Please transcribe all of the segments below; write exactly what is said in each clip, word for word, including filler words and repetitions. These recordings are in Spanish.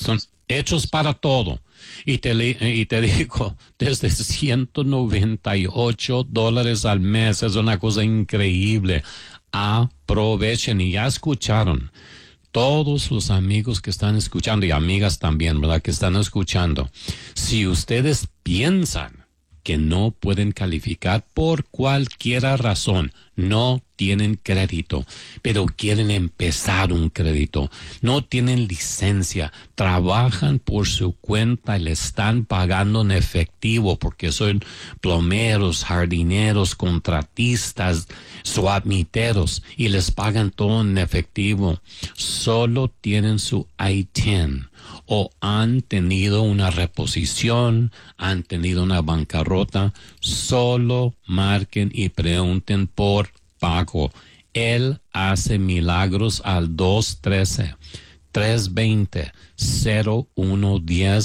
Son hechos para todo. Y te, y te digo, desde ciento noventa y ocho dólares al mes, es una cosa increíble. Aprovechen y ya escucharon. Todos los amigos que están escuchando y amigas también, ¿verdad? Que están escuchando. Si ustedes piensan que no pueden calificar por cualquier razón, no tienen crédito, pero quieren empezar un crédito, no tienen licencia, trabajan por su cuenta y le están pagando en efectivo porque son plomeros, jardineros, contratistas, suamiteros y les pagan todo en efectivo. Solo tienen su I diez o han tenido una reposición, han tenido una bancarrota, solo marquen y pregunten por Paco. Él hace milagros al dos uno tres, tres dos cero, cero uno uno cero.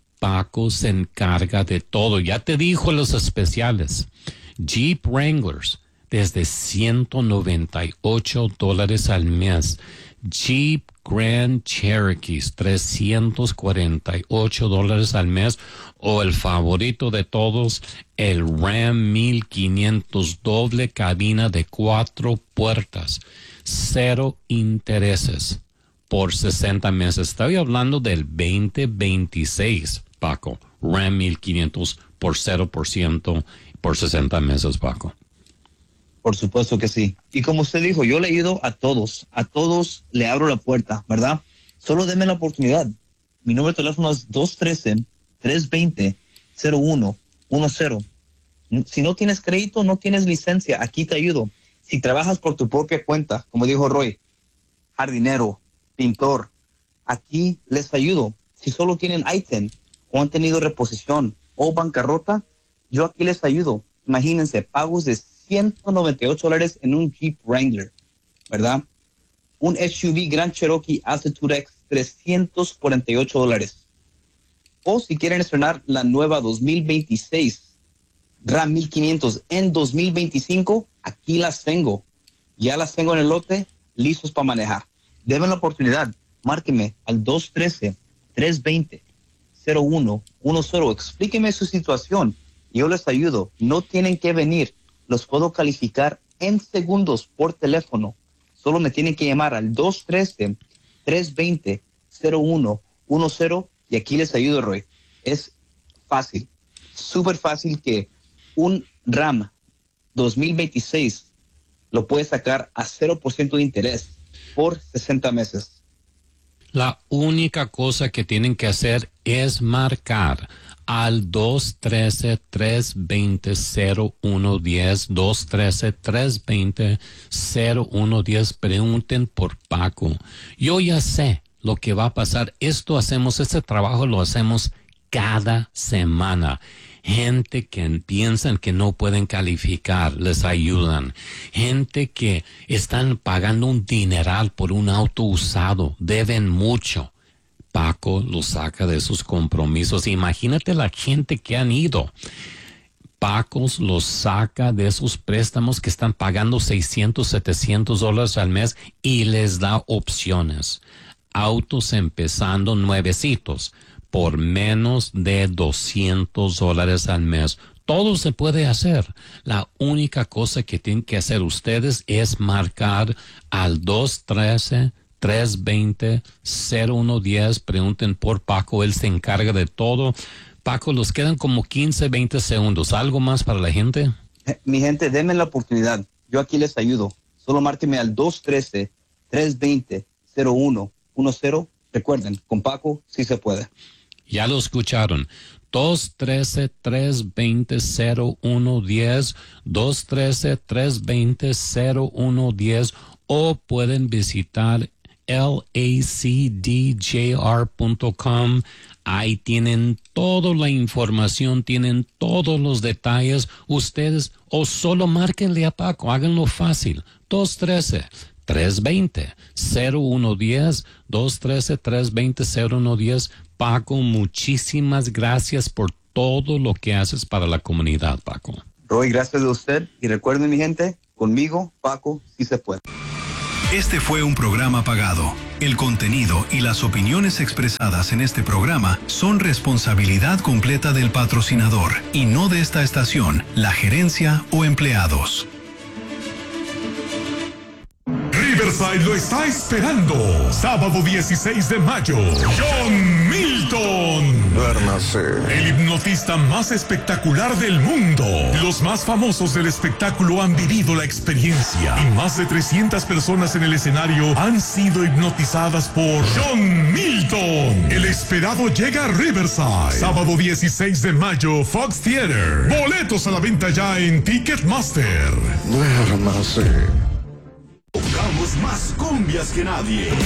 Paco se encarga de todo. Ya te dijo los especiales. Jeep Wranglers desde ciento noventa y ocho dólares al mes. Jeep Grand Cherokees, trescientos cuarenta y ocho dólares al mes, o el favorito de todos, el Ram mil quinientos doble cabina de cuatro puertas, cero intereses por sesenta meses. Estoy hablando del veinte veintiséis, Paco. Ram mil quinientos por cero por ciento por sesenta meses, Paco. Por supuesto que sí. Y como usted dijo, yo le he ido a todos, a todos le abro la puerta, ¿verdad? Solo denme la oportunidad. Mi número de teléfono es dos uno tres, tres dos cero, cero uno uno cero. Si no tienes crédito, no tienes licencia, aquí te ayudo. Si trabajas por tu propia cuenta, como dijo Roy, jardinero, pintor, aquí les ayudo. Si solo tienen I diez o han tenido reposición o bancarrota, yo aquí les ayudo. Imagínense, pagos de ciento noventa y ocho dólares en un Jeep Wrangler, ¿verdad? Un S U V Grand Cherokee Altitude X, trescientos cuarenta y ocho dólares. O si quieren estrenar la nueva dos mil veintiséis Ram mil quinientos en dos mil veinticinco, aquí las tengo. Ya las tengo en el lote, listos para manejar. Deben la oportunidad, márquenme al dos uno tres, tres dos cero, cero uno uno cero. Explíqueme su situación, yo les ayudo. No tienen que venir. Los puedo calificar en segundos por teléfono. Solo me tienen que llamar al dos uno tres, tres dos cero, cero uno uno cero y aquí les ayudo, Roy. Es fácil, súper fácil que un Ram dos mil veintiséis lo puedes sacar a cero por ciento de interés por sesenta meses. La única cosa que tienen que hacer es marcar al dos uno tres, tres dos cero, cero uno uno cero, dos uno tres, tres dos cero, cero uno uno cero. Pregunten por Paco. Yo ya sé lo que va a pasar. Esto hacemos, este trabajo lo hacemos cada semana. Gente que piensan que no pueden calificar, les ayudan. Gente que están pagando un dineral por un auto usado, deben mucho. Paco los saca de sus compromisos. Imagínate la gente que han ido. Paco los saca de esos préstamos que están pagando seiscientos, setecientos dólares al mes y les da opciones. Autos empezando nuevecitos por menos de doscientos dólares al mes. Todo se puede hacer. La única cosa que tienen que hacer ustedes es marcar al dos uno tres, tres dos cero, cero uno uno cero. Pregunten por Paco, él se encarga de todo. Paco, los quedan como quince, veinte segundos. ¿Algo más para la gente? Mi gente, denme la oportunidad. Yo aquí les ayudo. Solo márquenme al dos uno tres, tres dos cero, cero uno uno cero. Recuerden, con Paco sí se puede. Ya lo escucharon. dos uno tres, tres dos cero, cero uno uno cero, dos uno tres, tres dos cero, cero uno uno cero, o pueden visitar L A C D J R punto com. Ahí tienen toda la información, tienen todos los detalles. Ustedes, o solo márquenle a Paco, háganlo fácil. dos uno tres, tres dos cero, cero uno uno cero, dos uno tres, tres dos cero, cero uno uno cero. Paco, muchísimas gracias por todo lo que haces para la comunidad, Paco. Roy, gracias a usted. Y recuerden, mi gente, conmigo, Paco, sí se puede. Este fue un programa pagado. El contenido y las opiniones expresadas en este programa son responsabilidad completa del patrocinador y no de esta estación, la gerencia o empleados. Riverside lo está esperando. Sábado dieciséis de mayo. John Milton. Duérmase. El hipnotista más espectacular del mundo. Los más famosos del espectáculo han vivido la experiencia. Y más de trescientas personas en el escenario han sido hipnotizadas por John Milton. El esperado llega a Riverside. Sábado dieciséis de mayo, Fox Theater. Boletos a la venta ya en Ticketmaster. Duérmase. Tocamos más cumbias que nadie.